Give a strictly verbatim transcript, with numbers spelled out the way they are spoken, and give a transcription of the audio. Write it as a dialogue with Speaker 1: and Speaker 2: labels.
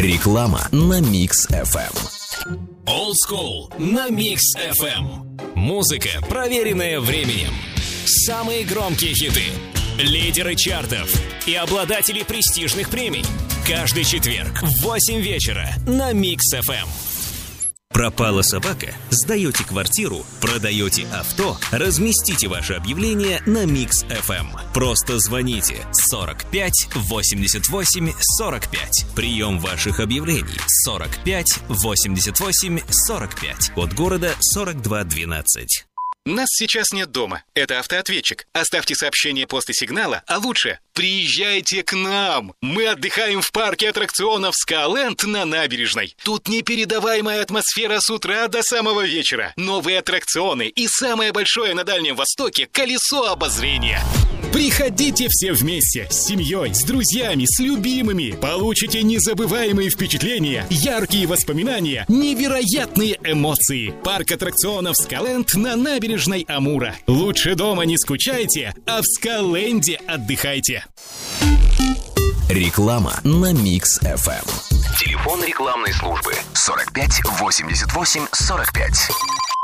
Speaker 1: Реклама на Микс эф эм.
Speaker 2: Old School на Микс эф эм. Музыка, проверенная временем. Самые громкие хиты, лидеры чартов и обладатели престижных премий. Каждый четверг в восемь вечера на Микс эф эм. Пропала собака? Сдаете квартиру? Продаете авто? Разместите ваше объявление на Микс эф эм. Просто звоните сорок пять восемьдесят восемь сорок пять. Прием ваших объявлений сорок пять восемьдесят восемь сорок пять. Код города сорок два двенадцать.
Speaker 3: Нас сейчас нет дома. Это автоответчик. Оставьте сообщение после сигнала, а лучше приезжайте к нам. Мы отдыхаем в парке аттракционов Скаленд на набережной. Тут непередаваемая атмосфера с утра до самого вечера. Новые аттракционы и самое большое на Дальнем Востоке колесо обозрения. Приходите все вместе, с семьей, с друзьями, с любимыми. Получите незабываемые впечатления, яркие воспоминания, невероятные эмоции. Парк аттракционов Скаленд на набережной Амура. Лучше дома не скучайте, а в Скаленде отдыхайте.
Speaker 1: Реклама на Микс эф эм.
Speaker 4: Телефон рекламной службы сорок пять восемьдесят восемь сорок пять.